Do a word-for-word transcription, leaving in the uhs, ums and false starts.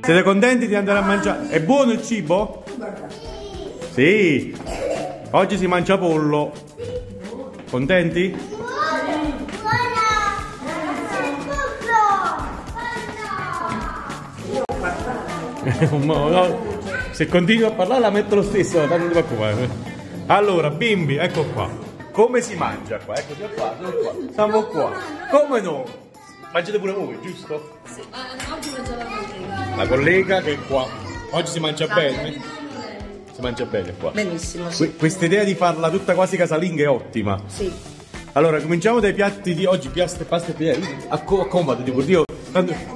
Siete contenti di andare a mangiare? È buono il cibo? Sì. Oggi si mangia pollo. Contenti? No, se continui a parlare la metto lo stesso, tanto non ti preoccupare. Allora, bimbi, ecco qua. Come si mangia qua? Eccoci qua, qua. Siamo qua. Come no? Mangiate pure voi, giusto? Sì, ma oggi mangia la collega. La collega che è qua. Oggi si mangia bene? Si mangia bene qua. Benissimo, sì. Que questa idea di farla tutta quasi casalinga è ottima. Sì. Allora, cominciamo dai piatti di oggi, pasta e pasta e piedi. Accomodati, pure io. Tanto